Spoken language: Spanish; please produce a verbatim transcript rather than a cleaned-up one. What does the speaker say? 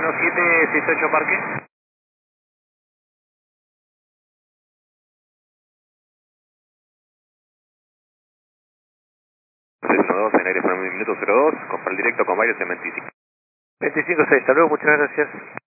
uno siete seis ocho Parque. seis uno dos, en aire para un minuto cero dos, con el directo con varios en veinticinco. veinticinco seis, hasta luego, muchas gracias.